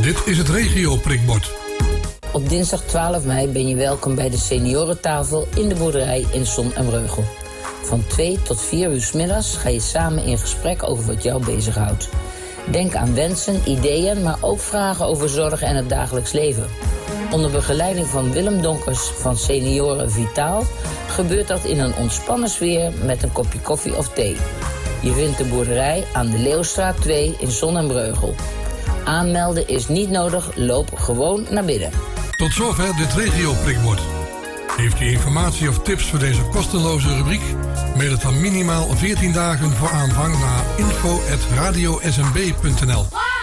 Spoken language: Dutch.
Dit is het regio-prikbord. Op dinsdag 12 mei ben je welkom bij de seniorentafel in de boerderij in Zon en Breugel. Van 2 tot 4 uur 's middags ga je samen in gesprek over wat jou bezighoudt. Denk aan wensen, ideeën, maar ook vragen over zorg en het dagelijks leven. Onder begeleiding van Willem Donkers van Senioren Vitaal gebeurt dat in een ontspannen sfeer met een kopje koffie of thee. Je vindt de boerderij aan de Leeuwstraat 2 in Zon en Breugel. Aanmelden is niet nodig, loop gewoon naar binnen. Tot zover dit regio-prikbord. Heeft u informatie of tips voor deze kosteloze rubriek? Mail het dan minimaal 14 dagen voor aanvang naar info@radiosmb.nl.